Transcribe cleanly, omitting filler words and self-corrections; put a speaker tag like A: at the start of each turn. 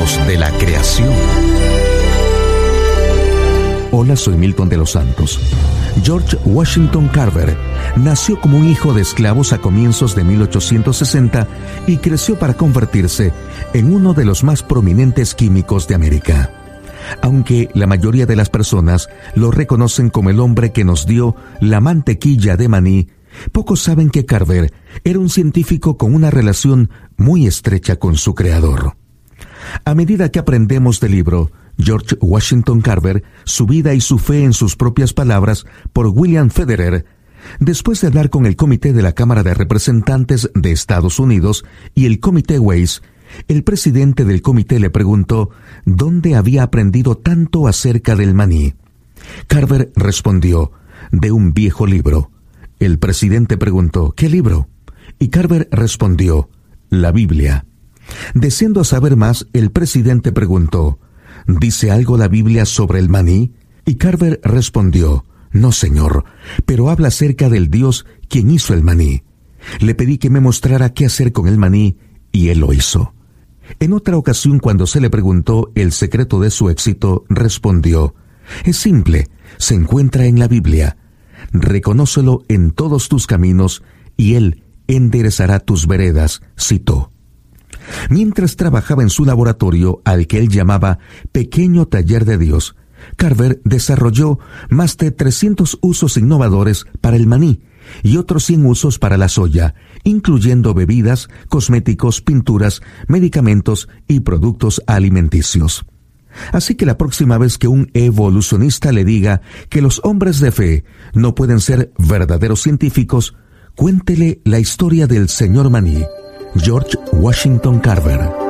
A: Dios de la creación. Hola, soy Milton de los Santos. George Washington Carver nació como un hijo de esclavos a comienzos de 1860 y creció para convertirse en uno de los más prominentes químicos de América. Aunque la mayoría de las personas lo reconocen como el hombre que nos dio la mantequilla de maní, pocos saben que Carver era un científico con una relación muy estrecha con su creador. A medida que aprendemos del libro George Washington Carver, su vida y su fe en sus propias palabras, por William Federer, después de hablar con el Comité de la Cámara de Representantes de Estados Unidos y el Comité Weiss, el presidente del comité le preguntó dónde había aprendido tanto acerca del maní. Carver respondió, de un viejo libro. El presidente preguntó, ¿qué libro? Y Carver respondió, la Biblia. Deseando saber más, el presidente preguntó, ¿dice algo la Biblia sobre el maní? Y Carver respondió, no señor, pero habla acerca del Dios quien hizo el maní. Le pedí que me mostrara qué hacer con el maní y él lo hizo. En otra ocasión, cuando se le preguntó el secreto de su éxito, respondió, es simple, se encuentra en la Biblia. Reconócelo en todos tus caminos y él enderezará tus veredas, citó. Mientras trabajaba en su laboratorio, al que él llamaba Pequeño Taller de Dios, Carver desarrolló más de 300 usos innovadores para el maní y otros 100 usos para la soya, incluyendo bebidas, cosméticos, pinturas, medicamentos y productos alimenticios. Así que la próxima vez que un evolucionista le diga que los hombres de fe no pueden ser verdaderos científicos, cuéntele la historia del señor maní, George Washington Carver.